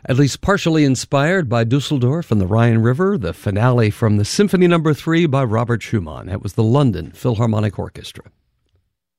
At least partially inspired by Dusseldorf and the Rhine River, the finale from the Symphony No. 3 by Robert Schumann. It was the London Philharmonic Orchestra.